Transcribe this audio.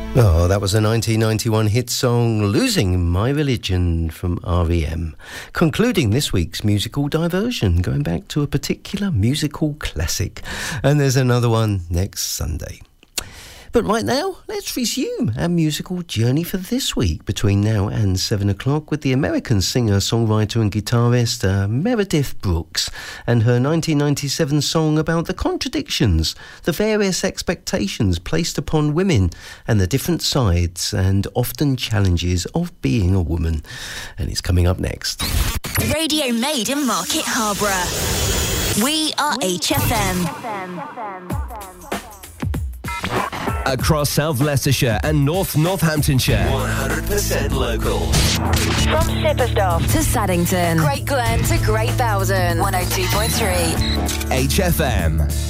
Oh, that was a 1991 hit song, Losing My Religion, from R.E.M. Concluding this week's musical diversion, going back to a particular musical classic. And there's another one next Sunday. But right now, let's resume our musical journey for this week between now and 7 o'clock with the American singer, songwriter and guitarist Meredith Brooks and her 1997 song about the contradictions, the various expectations placed upon women and the different sides and often challenges of being a woman. And it's coming up next. Radio made in Market Harborough. We are HFM. Across South Leicestershire and North Northamptonshire. 100% local. From Sippersdorf to Saddington. Great Glen to Great Bowden. 102.3. HFM.